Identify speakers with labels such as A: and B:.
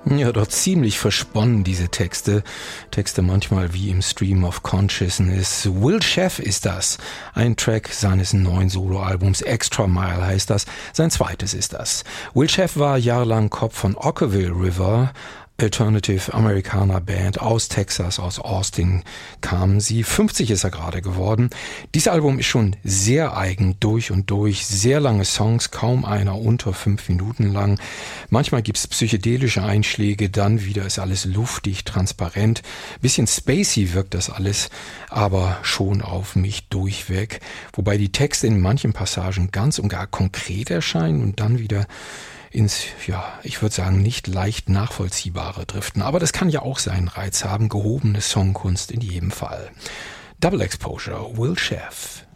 A: Ja, doch ziemlich versponnen, diese Texte. Texte manchmal wie im Stream of Consciousness. Will Sheff ist das. Ein Track seines neuen Soloalbums. Extra Mile heißt das. Sein zweites ist das. Will Sheff war jahrelang Kopf von Okkervil River, Alternative Americana Band aus Texas, aus Austin kamen sie. 50 ist er gerade geworden. Dieses Album ist schon sehr eigen, durch und durch. Sehr lange Songs, kaum einer unter 5 Minuten lang. Manchmal gibt's psychedelische Einschläge, dann wieder ist alles luftig, transparent. Bisschen spacey wirkt das alles, aber schon auf mich durchweg. Wobei die Texte in manchen Passagen ganz und gar konkret erscheinen und dann wieder ins, ja, ich würde sagen, nicht leicht nachvollziehbare driften. Aber das kann ja auch seinen Reiz haben. Gehobene Songkunst in jedem Fall. Double Exposure, Will Sheff.